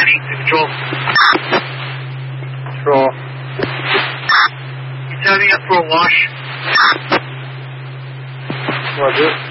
Manny, control. Control. He's having up for a wash. Roger.